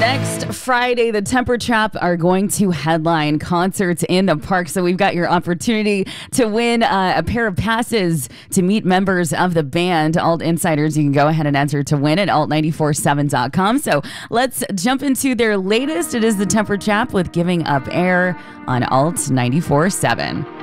Next Friday, the Temper Trap are going to headline concerts in the park. So we've got your opportunity to win a pair of passes to meet members of the band. Alt Insiders, you can go ahead and enter to win at alt947.com. So let's jump into their latest. It is the Temper Trap with Giving Up Air on Alt 94.7.